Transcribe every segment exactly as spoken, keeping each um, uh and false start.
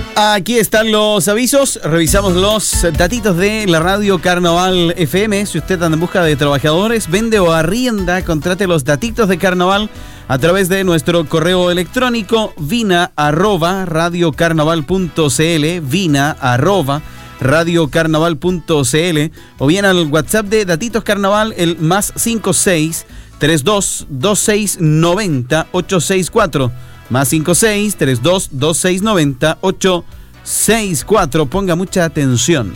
Aquí están los avisos, revisamos los datitos de la radio Carnaval F M. Si usted anda en busca de trabajadores, vende o arrienda, contrate los datitos de Carnaval a través de nuestro correo electrónico vina arroba radiocarnaval.cl, vina arroba radiocarnaval.cl, o bien al WhatsApp de Datitos Carnaval, el más cinco seis tres dos dos seis nueve cero ocho seis cuatro. Más cinco seis tres dos dos seis nueve cero ocho seis cuatro. Ponga mucha atención.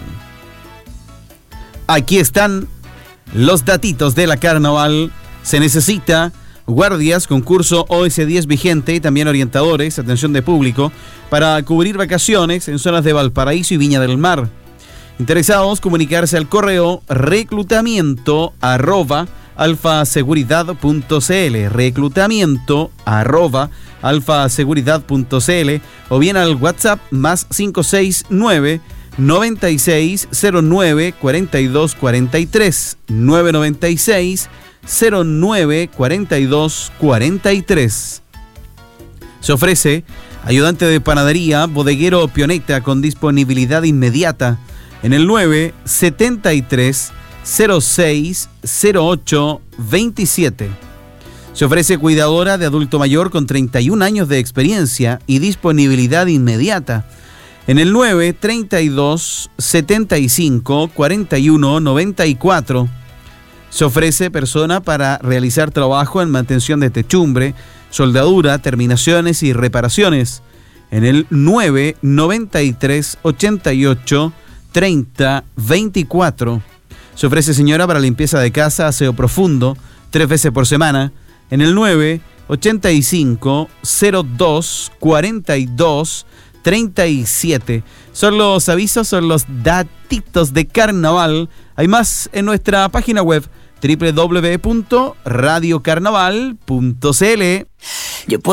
Aquí están los datitos de la Carnaval. Se necesita guardias, concurso O S diez vigente y también orientadores, atención de público, para cubrir vacaciones en zonas de Valparaíso y Viña del Mar. Interesados, comunicarse al correo reclutamiento arroba alfaseguridad.cl, reclutamiento arroba alfaseguridad.cl, o bien al WhatsApp más cinco seis nueve noventa y seis cero nueve cuarenta y dos cuarenta y tres, nueve noventa y seis cero nueve cuarenta y dos cuarenta y tres. Se ofrece ayudante de panadería, bodeguero o pioneta con disponibilidad inmediata en el nueve setenta y tres cero seis cero ocho veintisiete. Se ofrece cuidadora de adulto mayor con treinta y un años de experiencia y disponibilidad inmediata en el nueve treinta y dos setenta y cinco cuarenta y uno noventa y cuatro. Se ofrece persona para realizar trabajo en mantención de techumbre, soldadura, terminaciones y reparaciones en el nueve noventa y tres ochenta y ocho treinta veinticuatro. Se ofrece señora para limpieza de casa, aseo profundo, tres veces por semana, en el nueve ochenta y cinco cero dos cuarenta y dos treinta y siete. Son los avisos, son los datitos de Carnaval. Hay más en nuestra página web doble u doble u doble u punto radio carnaval punto c l.